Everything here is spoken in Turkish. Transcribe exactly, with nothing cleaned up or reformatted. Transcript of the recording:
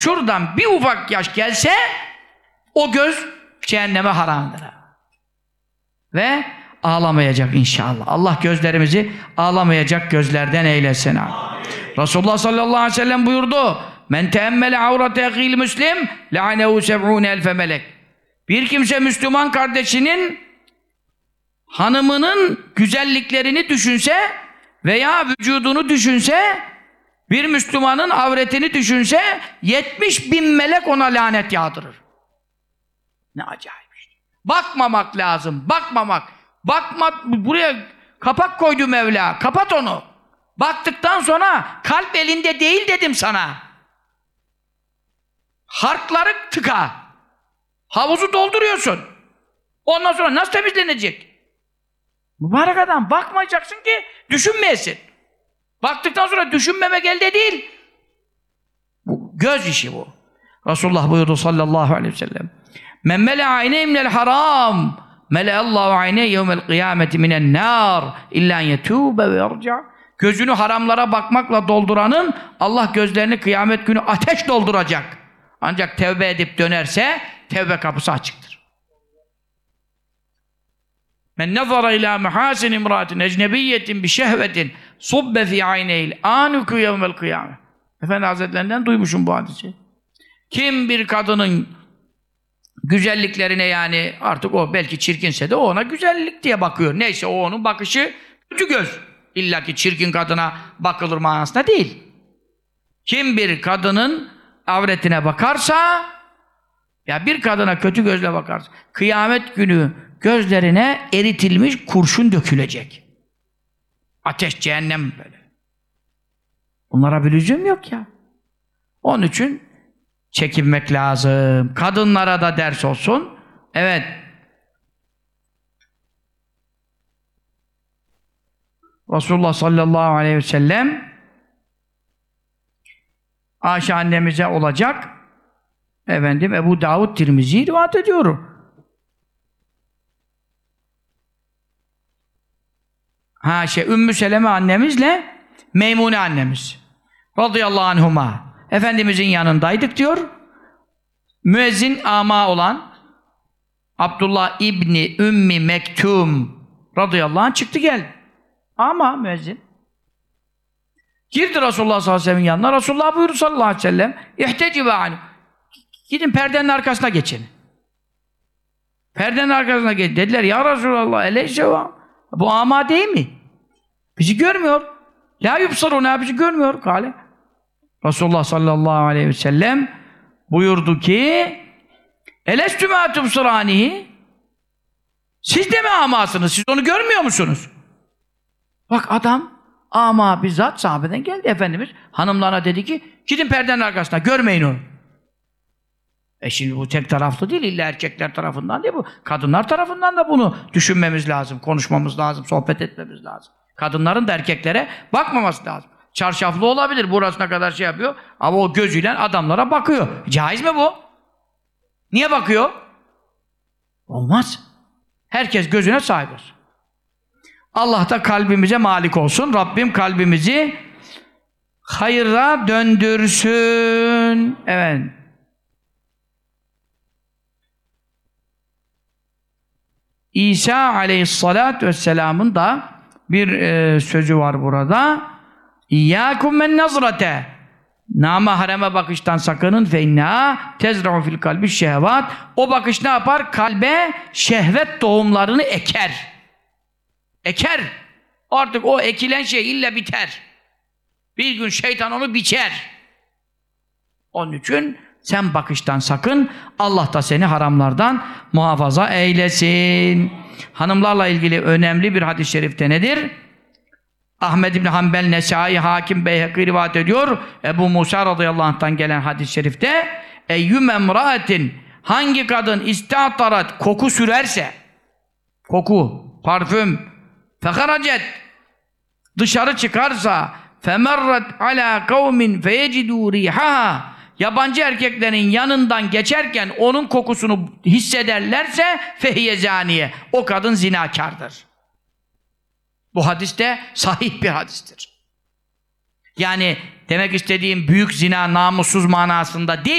şuradan bir ufak yaş gelse o göz cehenneme haramdır. Ve ağlamayacak inşallah. Allah gözlerimizi ağlamayacak gözlerden eylesin. Amin. Resulullah sallallahu aleyhi ve sellem buyurdu. Men teemmele avrate ehil müslim le'anehu seb'une elfe melek. Bir kimse Müslüman kardeşinin hanımının güzelliklerini düşünse veya vücudunu düşünse, bir Müslümanın avretini düşünse yetmiş bin melek ona lanet yağdırır. Ne acayip işte. Bakmamak lazım, bakmamak. Bakma, buraya kapak koydu Mevla, kapat onu. Baktıktan sonra kalp elinde değil dedim sana. Harkları tıka. Havuzu dolduruyorsun. Ondan sonra nasıl temizlenecek? Mübarek adam, bakmayacaksın ki düşünmeyesin. Baktıktan sonra düşünmemek elde değil. Bu göz işi bu. Resulullah buyurdu sallallahu aleyhi ve sellem. Men mele ayneyh minel haram meleallahu ayneyh yevmel kıyameti minen nar illa yetûbe ve yerca. Gözünü haramlara bakmakla dolduranın Allah gözlerini kıyamet günü ateş dolduracak. Ancak tevbe edip dönerse tevbe kapısı açıktır. Men nezara ila mehasin imraatin ecnebiyyetin bi şehvetin subbe fi ayneyl anuku yevmel kıyamet. Efendi Hazretlerinden duymuşum bu hadisi. Kim bir kadının güzelliklerine, yani artık o belki çirkinse de o ona güzellik diye bakıyor. Neyse o onun bakışı kötü göz. İlla ki çirkin kadına bakılır manasında değil. Kim bir kadının avretine bakarsa, ya bir kadına kötü gözle bakarsa, kıyamet günü gözlerine eritilmiş kurşun dökülecek. Ateş, cehennem böyle. Bunlara bir lüzum yok ya. Onun için çekinmek lazım. Kadınlara da ders olsun. Evet. Resulullah sallallahu aleyhi ve sellem Ayşe annemize olacak. Efendim Ebu Davud Tirmizi rivayet ediyor. Ha şey Ümmü Seleme annemizle Meymune annemiz radıyallahu anhuma Efendimizin yanındaydık diyor. Müezzin ama olan Abdullah İbni Ümmi Mektum radıyallahu anh çıktı geldi. Ama müezzin girdi Resulullah sallallahu aleyhi ve sellem'in yanına. Resulullah buyurdu sallallahu aleyhi ve sellem İhtecibe anhu. Gidin perdenin arkasına geçin. Perdenin arkasına geçin. Dediler ya Resulallah eleyse bu ama değil mi? Bizi görmüyor. La yubsaruna, bizi görmüyor. Kale. Resulullah sallallahu aleyhi ve sellem buyurdu ki elestü mâ tubsirânihi. Siz de mi amasınız? Siz onu görmüyor musunuz? Bak adam ama bizzat sahabeden geldi Efendimiz. Hanımlarına dedi ki gidin perdenin arkasına, görmeyin onu. E şimdi bu tek taraflı değil, illa erkekler tarafından değil bu. Kadınlar tarafından da bunu düşünmemiz lazım, konuşmamız lazım, sohbet etmemiz lazım. Kadınların da erkeklere bakmaması lazım. Çarşaflı olabilir, burasına kadar şey yapıyor ama o gözüyle adamlara bakıyor. Caiz mi bu? Niye bakıyor? Olmaz. Herkes gözüne sahip olsun. Allah da kalbimize malik olsun. Rabbim kalbimizi hayra döndürsün. Evet. İsa aleyhissalatü vesselamın da bir e, sözü var burada. İyyâkum men nazrate. Namahreme bakıştan sakının fe inna tezra'u fil kalbi şehvat. O bakış ne yapar? Kalbe şehvet tohumlarını eker. Eker. Artık o ekilen şey illa biter. Bir gün şeytan onu biçer. Onun için sen bakıştan sakın. Allah da seni haramlardan muhafaza eylesin. Hanımlarla ilgili önemli bir hadis-i şerifte nedir? Ahmed İbni Hanbel, Nesai, Hakim, Beyhekî rivayet ediyor. Ebu Musa radıyallahu anh'tan gelen hadis-i şerifte eyyüm emraatin, hangi kadın istatarat, koku sürerse, koku, parfüm, feharacet, dışarı çıkarsa, femerrat ala kavmin feyecidû rihaha, yabancı erkeklerin yanından geçerken onun kokusunu hissederlerse fehiye zâniye, o kadın zinâkârdır. Bu hadis de sahih bir hadistir. Yani demek istediğim büyük zina namussuz manasında değil.